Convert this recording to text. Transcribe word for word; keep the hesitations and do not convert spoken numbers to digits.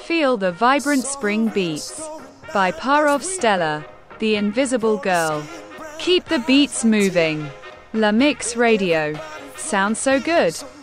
Feel the vibrant spring beats by Parov Stella, The Invisible Girl. Keep the beats moving. La Mix Radio. Sounds so good.